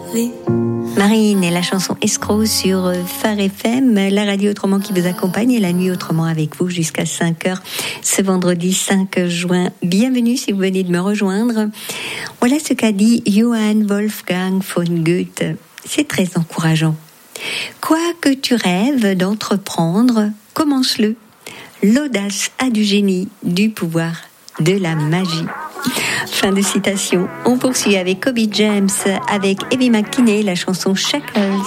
Marine et la chanson Escroc sur Phare FM, la radio autrement qui vous accompagne et la nuit autrement avec vous jusqu'à 5h ce vendredi 5 juin. Bienvenue si vous venez de me rejoindre. Voilà ce qu'a dit Johann Wolfgang von Goethe. C'est très encourageant. Quoi que tu rêves d'entreprendre, commence-le. L'audace a du génie, du pouvoir, de la magie. Fin de citation. On poursuit avec Kobe James, avec Evie McKinney, la chanson Shackles.